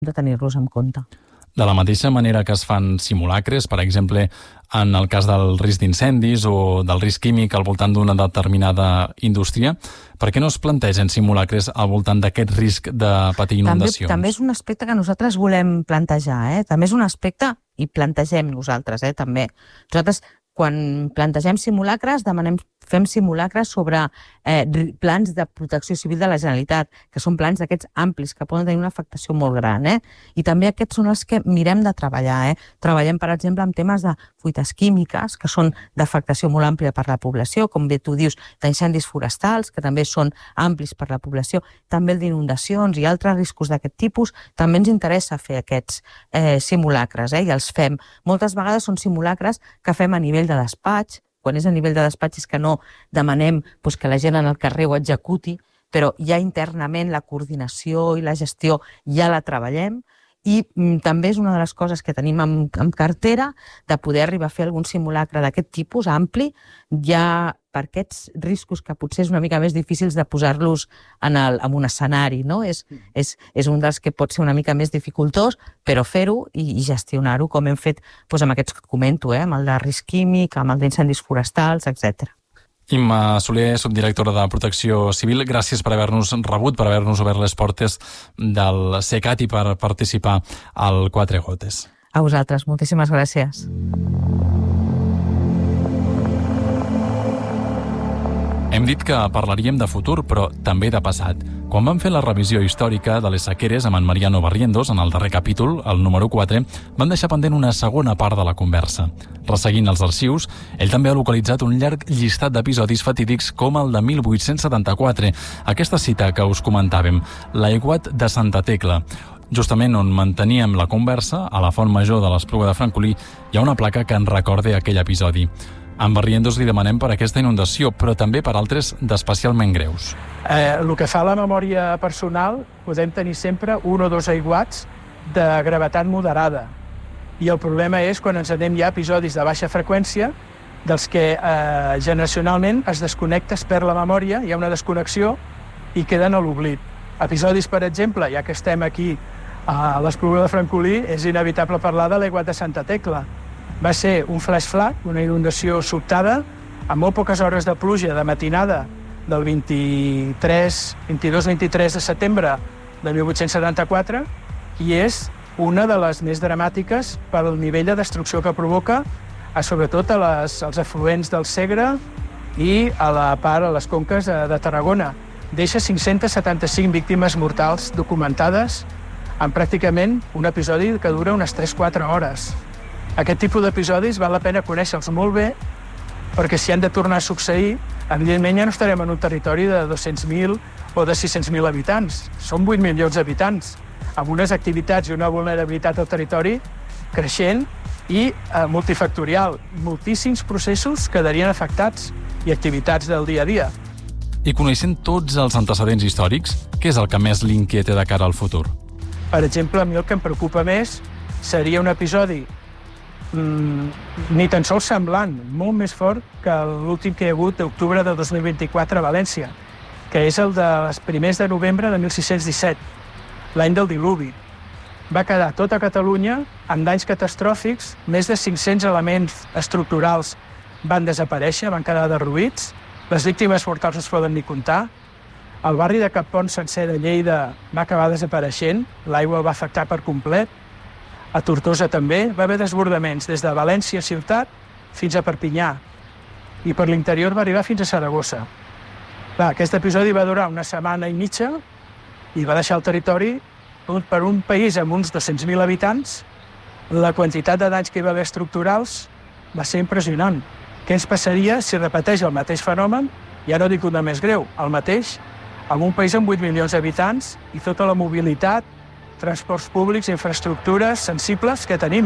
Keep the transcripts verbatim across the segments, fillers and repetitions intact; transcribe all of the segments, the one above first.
de tenir-los en compte. De la mateixa manera que es fan simulacres, per exemple, en el cas del risc d'incendis o del risc químic al voltant d'una determinada indústria, per què no es plantegen simulacres al voltant d'aquest risc de patir inundacions? També, també és un aspecte que nosaltres volem plantejar, eh? També és un aspecte, i plantegem nosaltres, eh? també. Nosaltres, quan plantegem simulacres, demanem, fem simulacres sobre eh, plans de protecció civil de la Generalitat, que són plans d'aquests amplis, que poden tenir una afectació molt gran. Eh? I també aquests són els que mirem de treballar. Eh? Treballem, per exemple, amb temes de fuites químiques, que són d'afectació molt àmplia per la població, com bé tu dius, d'incendis forestals, que també són amplis per la població, també el d'inundacions i altres riscos d'aquest tipus. També ens interessa fer aquests eh, simulacres, eh? i els fem. Moltes vegades són simulacres que fem a nivell de despatx. Quan és a nivell de despatx és que no demanem doncs, que la gent en el carrer ho executi, però ja internament la coordinació i la gestió ja la treballem, i mm, també és una de les coses que tenim en, en cartera de poder arribar a fer algun simulacre d'aquest tipus ampli, ja per aquests riscos que potser és una mica més difícils de posar-los en, el, en un escenari, no? És, és, és un dels que pot ser una mica més dificultós, però fer-ho i, i gestionar-ho, com hem fet doncs, amb aquests que et comento, eh? amb el de risc químic, amb el d'incendis forestals, etcètera. Imma Soler, subdirectora de Protecció Civil, gràcies per haver-nos rebut, per haver-nos obert les portes del CECAT i per participar al Quatre Gotes. A vosaltres, moltíssimes gràcies. Hem dit que parlaríem de futur, però també de passat. Quan vam fer la revisió històrica de les sequeres amb en Mariano Barrientos, en el darrer capítol, el número quatre, vam deixar pendent una segona part de la conversa. Resseguint els arxius, ell també ha localitzat un llarg llistat d'episodis fatídics com el de mil vuit-cents setanta-quatre, aquesta cita que us comentàvem, l'aiguat de Santa Tecla. Justament on manteníem la conversa, a la Font Major de l'Espluga de Francolí, hi ha una placa que ens recorda aquell episodi. A en Barrientos li demanem per aquesta inundació, però també per altres d'especialment greus. Eh, el que fa la memòria personal, podem tenir sempre un o dos aiguats de gravetat moderada. I el problema és quan ens anem ja a episodis de baixa freqüència, dels que eh, generacionalment es desconnecta, es perd la memòria, hi ha una desconnexió i queden a l'oblit. Episodis, per exemple, ja que estem aquí a l'Espluga de Francolí, és inevitable parlar de l'aiguat de Santa Tecla. Va ser un flash flood, una inundació sobtada, amb molt poques hores de pluja de matinada del vint-i-tres, vint-i-dos vint-i-tres de setembre de mil vuit-cents setanta-quatre, i és una de les més dramàtiques pel nivell de destrucció que provoca, a, sobretot a les, als afluents del Segre i a la part, a les conques de, de Tarragona. Deixa cinc-centes setanta-cinc víctimes mortals documentades en pràcticament un episodi que dura unes tres a quatre hores. Aquest tipus d'episodis val la pena conèixer-los molt bé, perquè si han de tornar a succeir, evidentment ja no estarem en un territori de dos-cents mil o de sis-cents mil habitants. Són vuit milions d'habitants, amb unes activitats i una vulnerabilitat al territori creixent i eh, multifactorial. Moltíssims processos quedarien afectats i activitats del dia a dia. I coneixent tots els antecedents històrics, què és el que més l'inquieta de cara al futur? Per exemple, a mi el que em preocupa més seria un episodi Mm, ni tan sols semblant, molt més fort que l'últim que hi ha hagut d'octubre de dos mil vint-i-quatre a València, que és el dels primers de novembre de mil sis-cents disset, l'any del diluvi. Va quedar tota Catalunya amb danys catastròfics, més de cinc-cents elements estructurals van desaparèixer, van quedar derruïts, les víctimes mortals no es poden ni comptar, el barri de Cappont sencer de Lleida va acabar desapareixent, l'aigua el va afectar per complet, a Tortosa també va haver desbordaments des de València ciutat fins a Perpinyà i per l'interior va arribar fins a Saragossa. Clar, aquest episodi va durar una setmana i mitja i va deixar el territori per un país amb uns dos-cents mil habitants. La quantitat de danys que hi va haver estructurals va ser impressionant. Què ens passaria si repeteix el mateix fenomen, ja no dic una més greu, el mateix, amb un país amb vuit milions d'habitants i tota la mobilitat, transports públics, infraestructures sensibles que tenim.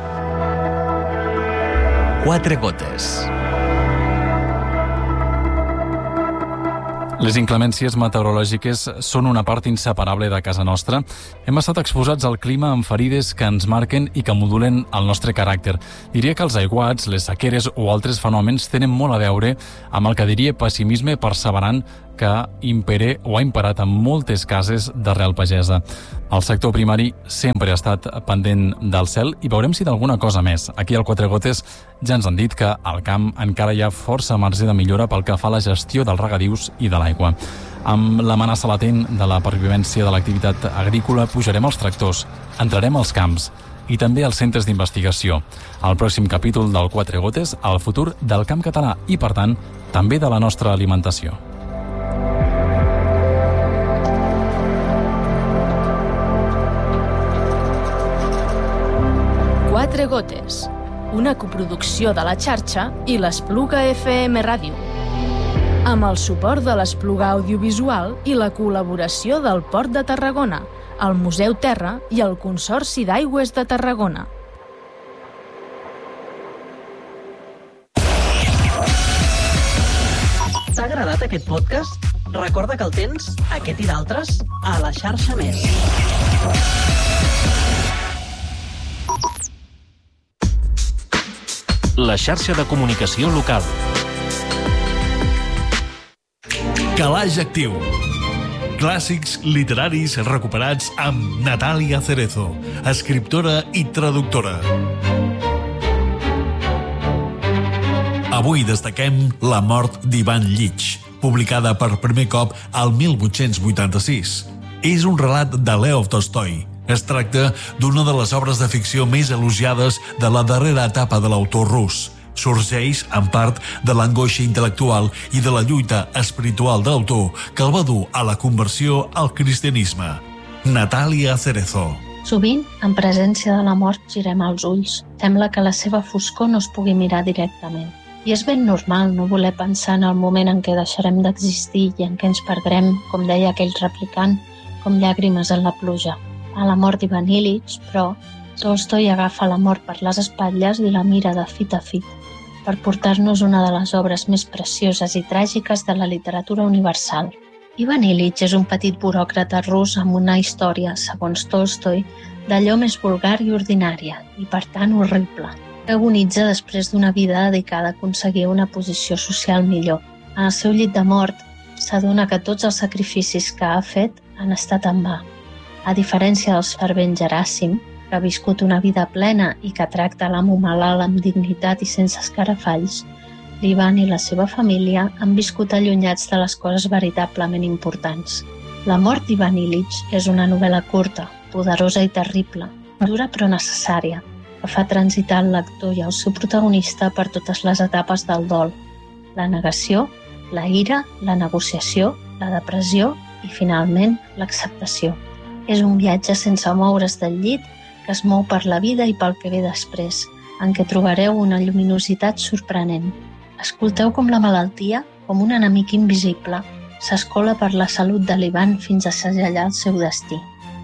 Quatre gotes. Les inclemències meteorològiques són una part inseparable de casa nostra. Hem estat exposats al clima amb ferides que ens marquen i que modulen el nostre caràcter. Diria que els aiguats, les sequeres o altres fenòmens tenen molt a veure amb el que diria pessimisme perseverant que impere o ha imperat en moltes cases d'arrel pagesa. El sector primari sempre ha estat pendent del cel i veurem si d'alguna cosa més. Aquí al Quatre Gotes ja ens han dit que al camp encara hi ha força marge de millora pel que fa a la gestió dels regadius i de l'aigua. Amb l'amenaça latent de la pervivència de l'activitat agrícola, pujarem als tractors, entrarem als camps i també als centres d'investigació. Al pròxim capítol del Quatre Gotes, el futur del camp català i, per tant, també de la nostra alimentació. Quatre Gotes, una coproducció de la xarxa i l'Espluga F M Ràdio, amb el suport de l'Espluga Audiovisual i la col·laboració del Port de Tarragona, el Museu Terra i el Consorci d'Aigües de Tarragona. T'ha agradat aquest podcast? Recorda que el tens, aquest i d'altres, a la xarxa Més. La xarxa de comunicació local. Calaix Actiu. Clàssics literaris recuperats amb Natàlia Cerezo, escriptora i traductora. Avui destaquem La mort d'Ivan Llich, publicada per primer cop al mil vuit-cents vuitanta-sis. És un relat de Lev Tolstoi. Es tracta d'una de les obres de ficció més elogiades de la darrera etapa de l'autor rus. Sorgeix, en part, de l'angoixa intel·lectual i de la lluita espiritual de l'autor que el va dur a la conversió al cristianisme. Natàlia Cerezo. Sovint, en presència de la mort, girem els ulls. Sembla que la seva foscor no es pugui mirar directament. I és ben normal no voler pensar en el moment en què deixarem d'existir i en què ens perdrem, com deia aquell replicant, com llàgrimes en la pluja. A la mort d'Ivan Illich, però, Tolstoi agafa la mort per les espatlles i la mira de fit a fit, per portar-nos una de les obres més precioses i tràgiques de la literatura universal. Ivan Illich és un petit buròcrata rus amb una història, segons Tolstoi, d'allò més vulgar i ordinària, i per tant horrible, que agonitza després d'una vida dedicada a aconseguir una posició social millor. En el seu llit de mort, s'adona que tots els sacrificis que ha fet han estat en va. A diferència del fervent Geràsim, que ha viscut una vida plena i que tracta l'amo malalt amb dignitat i sense escarafalls, l'Ivan i la seva família han viscut allunyats de les coses veritablement importants. La mort d'Ivan Illich és una novel·la curta, poderosa i terrible, dura però necessària, que fa transitar el lector i el seu protagonista per totes les etapes del dol: la negació, la ira, la negociació, la depressió i, finalment, l'acceptació. És un viatge sense moure's del llit que es mou per la vida i pel que ve després, en què trobareu una lluminositat sorprenent. Escolteu com la malaltia, com un enemic invisible, s'escola per la salut de l'Ivan fins a segellar el seu destí.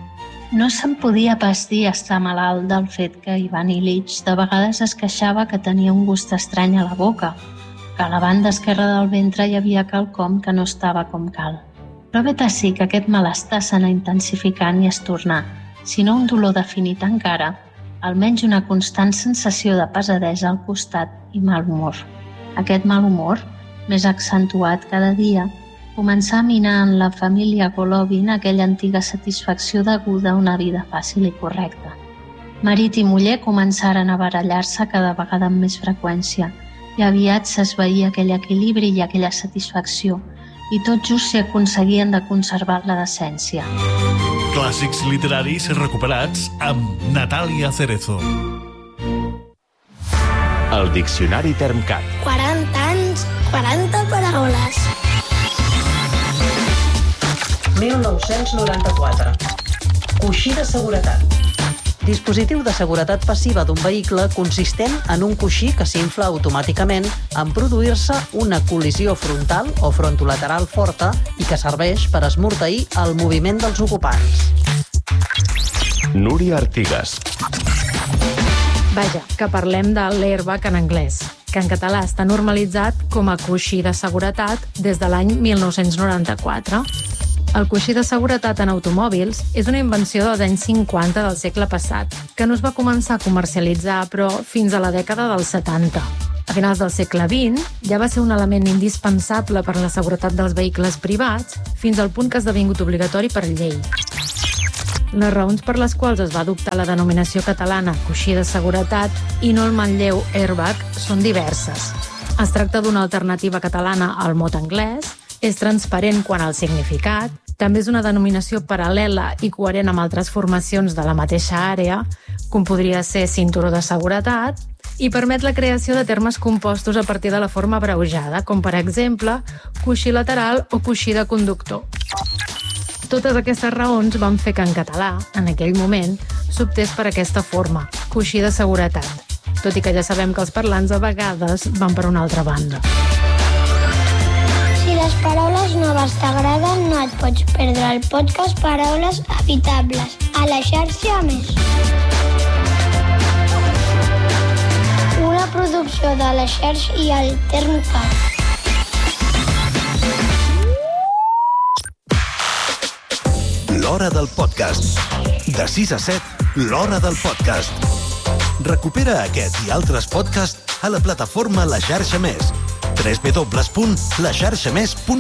No se'n podia pas dir estar malalt del fet que Ivan Illich de vegades es queixava que tenia un gust estrany a la boca, que a la banda esquerra del ventre hi havia quelcom que no estava com cal. Però vet ací que aquest malestar s'anà intensificant i es tornà, si no un dolor definit encara, almenys una constant sensació de pesadesa al costat i mal humor. Aquest mal humor, més accentuat cada dia, començà a minar en la família Golovin aquella antiga satisfacció deguda a una vida fàcil i correcta. Marit i muller començaren a barallar-se cada vegada amb més freqüència i aviat s'esvaïa aquell equilibri i aquella satisfacció, i tot just s'hi aconseguien de conservar la decència. Clàssics literaris recuperats amb Natàlia Cerezo. El Diccionari Termcat. quaranta anys, quaranta paraules. mil nou-cents noranta-quatre. Coixí de seguretat. Dispositiu de seguretat passiva d'un vehicle consistent en un coixí que s'infla automàticament en produir-se una col·lisió frontal o frontolateral forta i que serveix per esmorteir el moviment dels ocupants. Núria Artigas. Vaja, que parlem de l'airbag en anglès, que en català està normalitzat com a coixí de seguretat des de l'any mil nou-cents noranta-quatre. El coixí de seguretat en automòbils és una invenció dels anys cinquanta del segle passat, que no es va començar a comercialitzar, però fins a la dècada dels setanta. A finals del segle vint ja va ser un element indispensable per a la seguretat dels vehicles privats, fins al punt que ha esdevingut obligatori per llei. Les raons per les quals es va adoptar la denominació catalana coixí de seguretat i no el manlleu airbag són diverses. Es tracta d'una alternativa catalana al mot anglès, és transparent quant al significat, també és una denominació paral·lela i coherent amb altres formacions de la mateixa àrea, com podria ser cinturó de seguretat, i permet la creació de termes compostos a partir de la forma abreujada, com per exemple coixí lateral o coixí de conductor. Totes aquestes raons van fer que en català, en aquell moment, s'optés per aquesta forma, coixí de seguretat, tot i que ja sabem que els parlants a vegades van per una altra banda. Si les paraules noves t'agraden, no et pots perdre el podcast Paraules Habitables a la xarxa Més. Una producció de la xarxa i el TermCat. L'Hora del Podcast. De sis a set, l'Hora del Podcast. Recupera aquest i altres podcasts a la plataforma La Xarxa Més. w w w punt la xarxa més punt